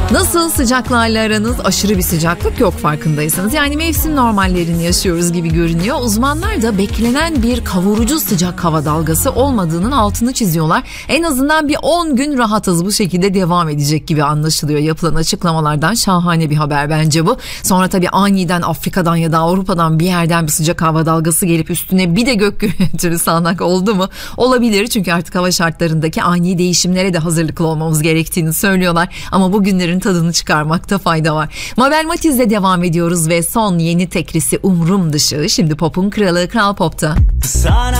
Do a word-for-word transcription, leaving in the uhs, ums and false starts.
Nasıl, sıcaklarla aranız? Aşırı bir sıcaklık yok farkındaysanız. Yani mevsim normallerini yaşıyoruz gibi görünüyor. Uzmanlar da beklenen bir kavurucu sıcak hava dalgası olmadığının altını çiziyorlar. En azından bir on gün rahatız, bu şekilde devam edecek gibi anlaşılıyor. Yapılan açıklamalardan şahane bir haber bence bu. Sonra tabii aniden Afrika'dan ya da Avrupa'dan bir yerden bir sıcak hava dalgası gelip üstüne bir de gök gürültülü sağanak oldu mu? Olabilir, çünkü artık hava şartlarındaki ani değişimlere de hazırlıklı olmamız gerektiğini söylüyorlar. Ama bu günlerin tadını çıkarmakta fayda var. Mabel Matiz'le devam ediyoruz ve son yeni tekrisi Umrum Dışı. Şimdi pop'un kralı Kral Pop'ta. Sana